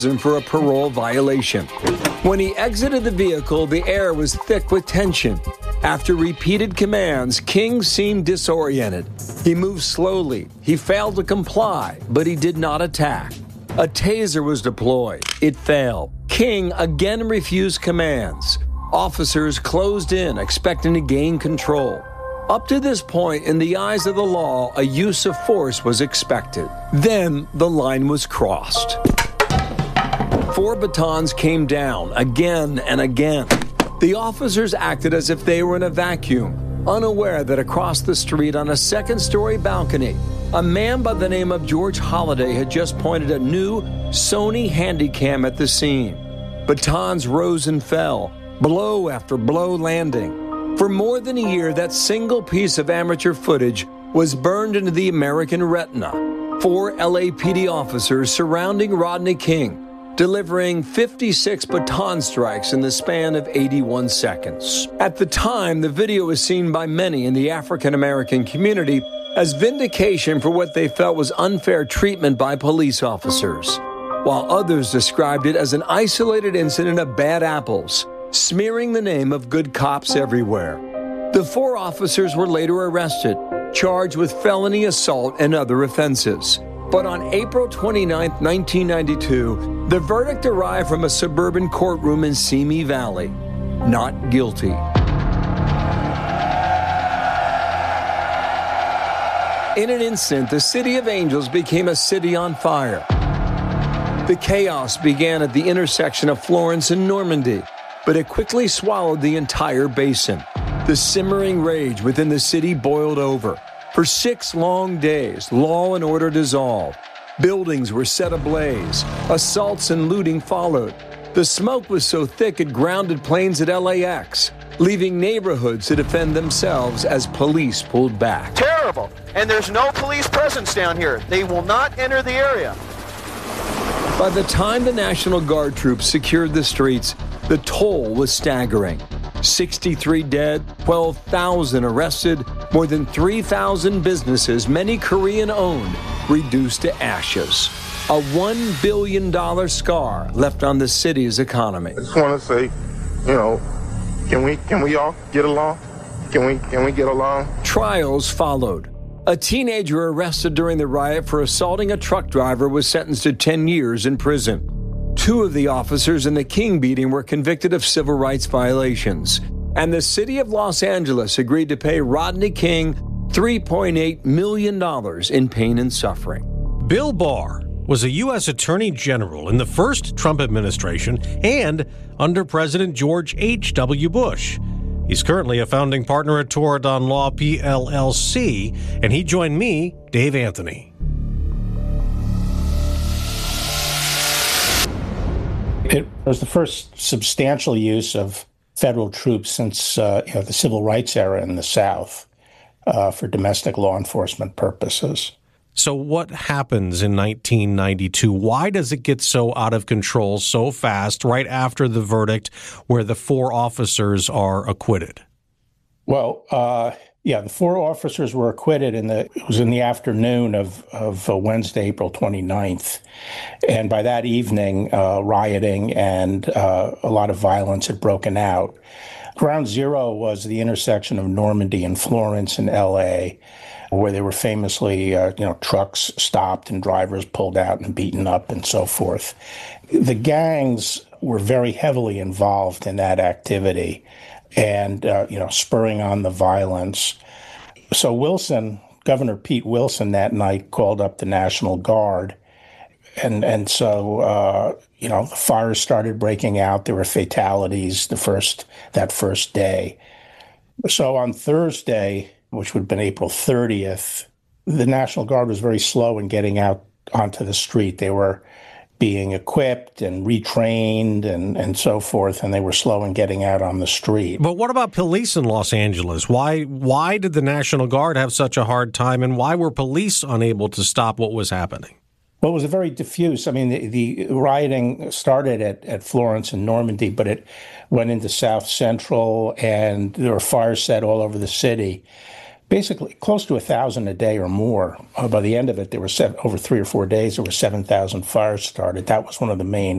for a parole violation. When he exited the vehicle, the air was thick with tension. After repeated commands, King seemed disoriented. He moved slowly. He failed to comply, but he did not attack. A taser was deployed. It failed. King again refused commands. Officers closed in, expecting to gain control. Up to this point, in the eyes of the law, a use of force was expected. Then the line was crossed. 4 batons came down again and again. The officers acted as if they were in a vacuum, unaware that across the street on a second-story balcony, a man by the name of George Holliday had just pointed a new Sony Handycam at the scene. Batons rose and fell, blow after blow landing. For more than a year, that single piece of amateur footage was burned into the American retina. 4 LAPD officers surrounding Rodney King, delivering 56 baton strikes in the span of 81 seconds. At the time, the video was seen by many in the African-American community as vindication for what they felt was unfair treatment by police officers, while others described it as an isolated incident of bad apples, smearing the name of good cops everywhere. The 4 officers were later arrested, charged with felony assault and other offenses. But on April 29, 1992, the verdict arrived from a suburban courtroom in Simi Valley. Not guilty. In an instant, the City of Angels became a city on fire. The chaos began at the intersection of Florence and Normandy, but it quickly swallowed the entire basin. The simmering rage within the city boiled over. For 6 long days, law and order dissolved. Buildings were set ablaze. Assaults and looting followed. The smoke was so thick it grounded planes at LAX, leaving neighborhoods to defend themselves as police pulled back. Terrible. And there's no police presence down here. They will not enter the area. By the time the National Guard troops secured the streets, the toll was staggering. 63 dead, 12,000 arrested, more than 3,000 businesses, many Korean-owned, reduced to ashes. A $1 billion scar left on the city's economy. I just want to say, can we all get along? Can we get along? Trials followed. A teenager arrested during the riot for assaulting a truck driver was sentenced to 10 years in prison. 2 of the officers in the King beating were convicted of civil rights violations. And the city of Los Angeles agreed to pay Rodney King $3.8 million in pain and suffering. Bill Barr was a U.S. Attorney General in the first Trump administration and under President George H.W. Bush. He's currently a founding partner at Toradon Law PLLC, and he joined me, Dave Anthony. It was the first substantial use of federal troops since the civil rights era in the South for domestic law enforcement purposes. So what happens in 1992? Why does it get so out of control so fast right after the verdict where the 4 officers are acquitted? Well, the 4 officers were acquitted it was in the afternoon of Wednesday, April 29th. And by that evening, rioting and a lot of violence had broken out. Ground zero was the intersection of Normandy and Florence in L.A., where they were famously, trucks stopped and drivers pulled out and beaten up and so forth. The gangs were very heavily involved in that activity and, spurring on the violence. So Governor Pete Wilson that night called up the National Guard. And so, the fires started breaking out. There were fatalities that first day. So on Thursday, which would have been April 30th, the National Guard was very slow in getting out onto the street. They were being equipped and retrained and so forth, and they were slow in getting out on the street. But what about police in Los Angeles? Why did the National Guard have such a hard time, and why were police unable to stop what was happening? Well, it was a very diffuse. I mean, the rioting started at Florence and Normandy, but it went into South Central, and there were fires set all over the city. basically close to 1,000 a day or more. By the end of it, there were over 3 or 4 days, there were 7,000 fires started. That was one of the main